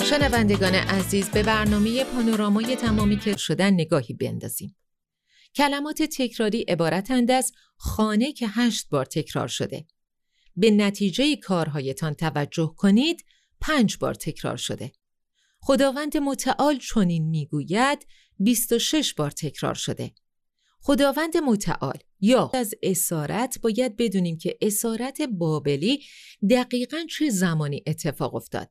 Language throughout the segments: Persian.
شنوندگان عزیز، به برنامه پانورامای تمامی که شدن نگاهی بندازیم. کلمات تکراری عبارتند از خانه که 8 بار تکرار شده. به نتیجه کارهایتان توجه کنید 5 بار تکرار شده. خداوند متعال چنین میگوید 26 بار تکرار شده. خداوند متعال یا از اسارت باید بدونیم که اسارت بابلی دقیقاً چه زمانی اتفاق افتاد.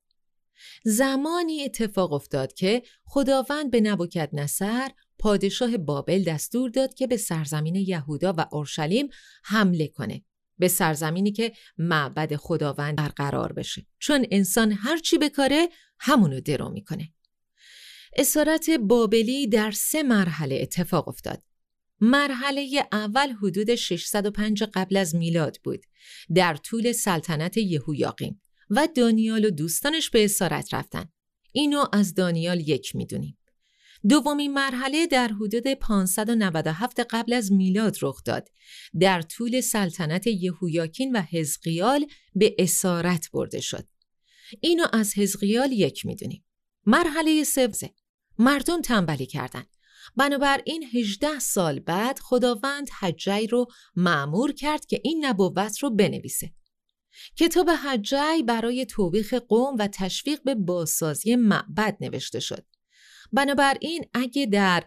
زمانی اتفاق افتاد که خداوند به نبوکدنصر پادشاه بابل دستور داد که به سرزمین یهودا و اورشلیم حمله کنه، به سرزمینی که معبد خداوند برقرار بشه، چون انسان هر چی بکاره همونو درو میکنه. اسارت بابلی در 3 مرحله اتفاق افتاد. مرحله اول حدود 605 قبل از میلاد بود، در طول سلطنت یهویاقیم و دانیال و دوستانش به اسارت رفتن. اینو از دانیال 1 میدونیم. دومین مرحله در حدود 597 قبل از میلاد رخ داد. در طول سلطنت یهویاکین و حزقیال به اسارت برده شد. اینو از حزقیال 1 میدونیم. مرحله سوم، مردم تنبلی کردند. بنابراین 18 سال بعد خداوند حجی رو مأمور کرد که این نبوت رو بنویسه. کتاب حجی برای توبیخ قوم و تشویق به بازسازی معبد نوشته شد. بنابراین اگه در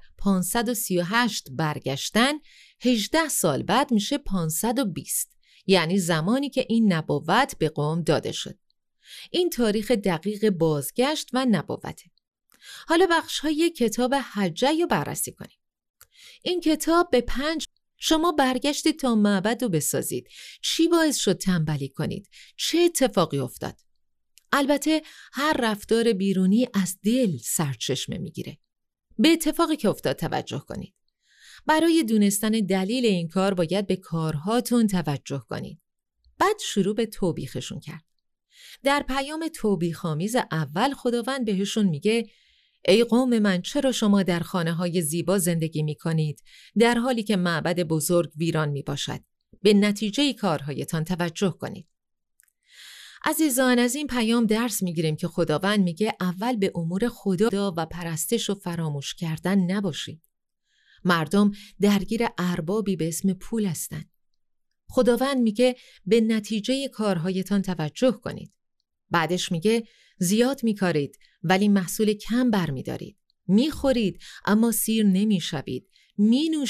538 برگشتن، 18 سال بعد میشه 520، یعنی زمانی که این نبوت به قوم داده شد. این تاریخ دقیق بازگشت و نبوته. حالا بخش‌های کتاب حجی رو بررسی کنیم. این کتاب به 5 شما برگشتید تا معبد رو بسازید. چی باعث شد تنبلی کنید؟ چه اتفاقی افتاد؟ البته هر رفتار بیرونی از دل سرچشمه میگیره. به اتفاقی که افتاد توجه کنید. برای دونستن دلیل این کار باید به کارهاتون توجه کنید. بعد شروع به توبیخشون کرد. در پیام توبیخ‌آمیز اول خداوند بهشون میگه ای قوم من، چرا شما در خانه‌های زیبا زندگی می‌کنید در حالی که معبد بزرگ ویران میباشد؟ به نتیجه کارهایتان توجه کنید. عزیزان، از این پیام درس میگیریم که خداوند میگه اول به امور خدا و پرستش و فراموش کردن نباشید. مردم درگیر اربابی به اسم پول هستند. خداوند میگه به نتیجه کارهایتان توجه کنید. بعدش میگه زیاد میکارید ولی محصول کم برمیدارید. میخورید اما سیر نمیشوید.